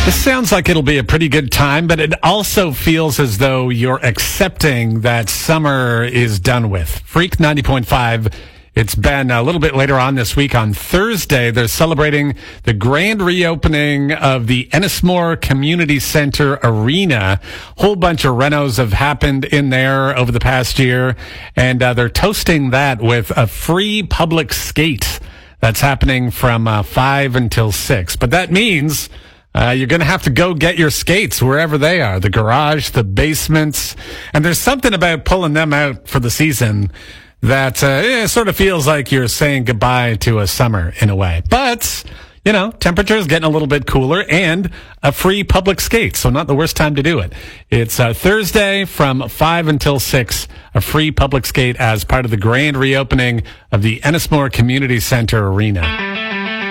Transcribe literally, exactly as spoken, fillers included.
This sounds like it'll be a pretty good time, but it also feels as though you're accepting that summer is done with. Freak ninety point five. It's been a little bit later on this week. On Thursday, they're celebrating the grand reopening of the Ennismore Community Center Arena. Whole bunch of renos have happened in there over the past year, and uh, they're toasting that with a free public skate that's happening from uh, five until six. But that means Uh, you're going to have to go get your skates wherever they are, the garage, the basements. And there's something about pulling them out for the season that uh, it sort of feels like you're saying goodbye to a summer in a way. But, you know, temperature is getting a little bit cooler and a free public skate, so not the worst time to do it. It's uh, Thursday from five until six, a free public skate as part of the grand reopening of the Ennismore Community Center Arena.